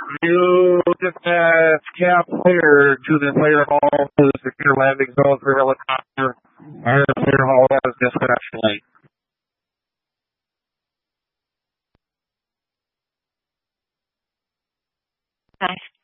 You dispatch Cap Clear to the Player Hall to the secure landing zone for helicopter. Our Player Hall has dispatch lane. Nice.